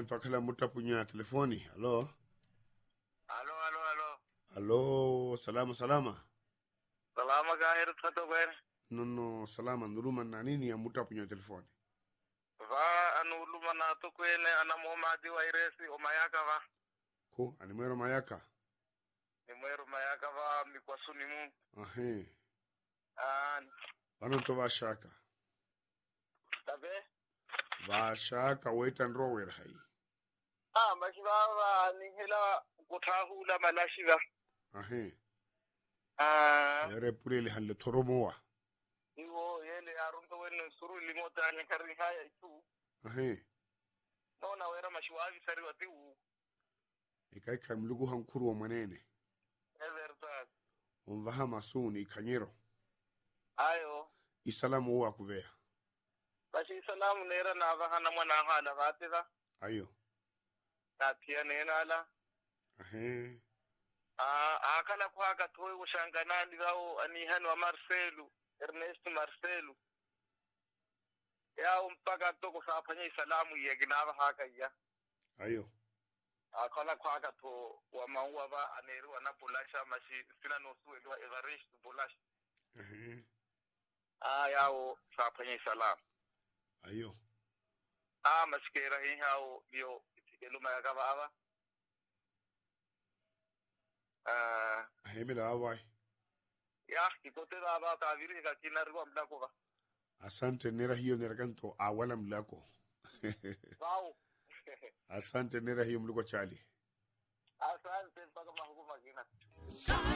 Pakala mutapunya telefoni. Halo. Halo. Halo, salama. Salama kahir tato ben. No, salama. Nduruman na nini ya mutapunya telefoni? Va anu luma na to kwene ana Muhammad wa iresi o mayaka va. Ko, animero mayaka. Ni mwero mayaka va mikwasuni mu. Ahe. An Bano to vashaka. tabe. Vashaka waitan rower hai. Mashiva ni hela kutahu la malashiva. Ahe. Ah Yere pulele halle toromowa. iwo yele arunto wenu suru limota ni kari haya itu. Ahe. Nona wera mashiwavi sari watiu. Ikai kamlugu hankuru wa manene. Evertag. Onvaha masuni ikanyero. Ayo. Isalamu wa kuvea. Bashi salamu nera na vahana mwana hala vatida. Ayo. Tatia nena ala. Ahe. Akala kwa katoi ushanganani gao anihani wa Marcelo, Ernesto Marcelo. Ya mpaka toko sapanya salamu ya ginava haka ya. Ayo. Akala kwa kato wa maua ba aneru anapolasha mashi sina nosu elwa Everest Bolash. Ahe. Yao sapanya salamu. Ayo. Maskera hii hao yo itikelu mayakava ava. Ahemela awai. Ya kikote ava kaviri kakina ruwa mdako ba. Asante nera hiyo nerakanto awala mlako. Wow. Asante nera hiyo mluko chali. Asante mpaka mahukuma kina.